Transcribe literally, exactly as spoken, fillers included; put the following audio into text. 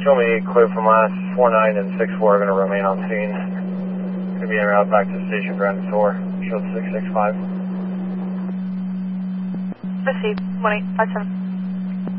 Show me clear from last four nine and six four are going to remain on scene. Going to be en route back to the station ground tour. Show six six five. Proceed, one eight five seven.